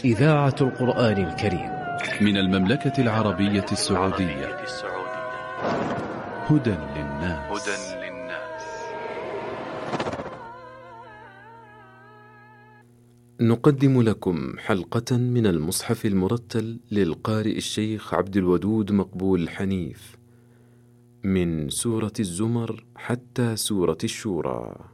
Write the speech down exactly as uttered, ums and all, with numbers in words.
إذاعة القرآن الكريم من المملكة العربية السعودية. هدى للناس. نقدم لكم حلقة من المصحف المرتل للقارئ الشيخ عبد الودود مقبول حنيف، من سورة الزمر حتى سورة الشورى.